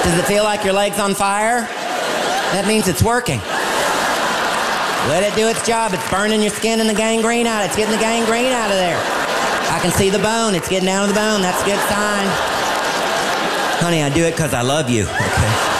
Does it feel like your leg's on fire? That means it's working. Let it do its job. It's burning your skin and the gangrene out. It's getting the gangrene out of there. I can see the bone. It's getting down to the bone. That's a good sign. Honey, I do it because I love you. Okay.